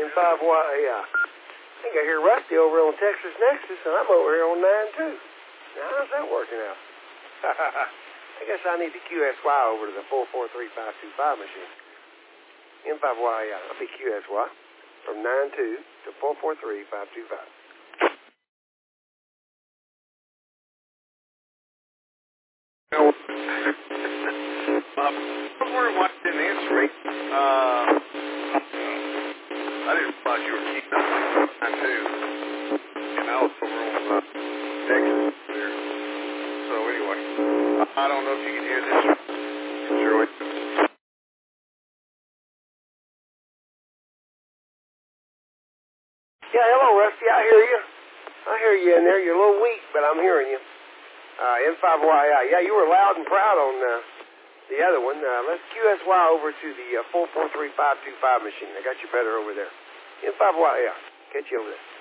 N5Y, yeah. I think I hear Rusty over on Texas Nexus, and I'm over here on 9-2. Now, how's that working out? I guess I need to QSY over to the 443-525 machine. N5Y, yeah. I'll be QSY from 9-2 to 443-525. I was wondering why you didn't answer me. I didn't realize you were keeping up with mine too. And I was over on Texas there. So anyway, I don't know if you can hear this. Sure. Yeah, hello, Rusty. I hear you. I hear you in there. You're a little weak, but I'm hearing you. N5YI. Yeah, you were loud and proud on the other one. Let's QSY over to the 443-525 machine. I got you better over there. N5YI. Catch you over there.